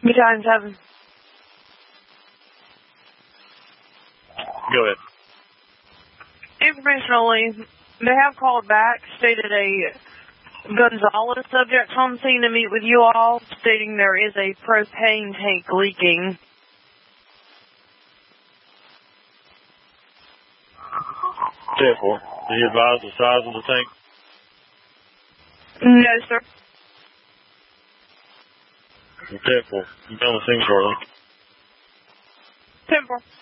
Besides having... Go ahead. Information only. They have called back, stated a Gonzalez subject home scene to meet with you all, stating there is a propane tank leaking. Therefore, did he advise the size of the tank? No, sir. Therefore, you tell the scene shortly. 10-4.